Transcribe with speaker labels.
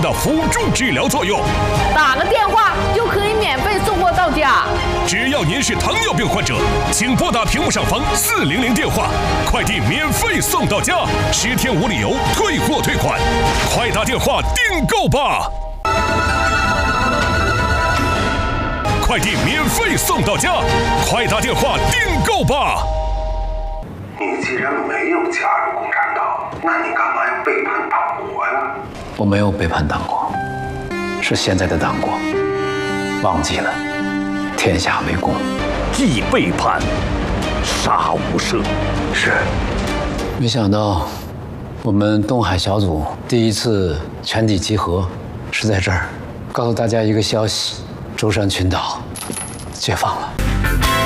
Speaker 1: 的辅助治疗作用。
Speaker 2: 打个电话就可以免费送货到家。
Speaker 1: 只要您是糖尿病患者，请拨打屏幕上方400电话，快递免费送到家，10天无理由退货退款，快打电话订购吧！快递免费送到家，快打电话订购吧！
Speaker 3: 你既然没有加入共产党，那你干嘛要背叛党国呀？
Speaker 4: 我没有背叛党国，是现在的党国忘记了天下为公，
Speaker 5: 既背叛，杀无赦。
Speaker 3: 是。
Speaker 4: 没想到我们东海小组第一次全体集合是在这儿，告诉大家一个消息：舟山群岛解放了。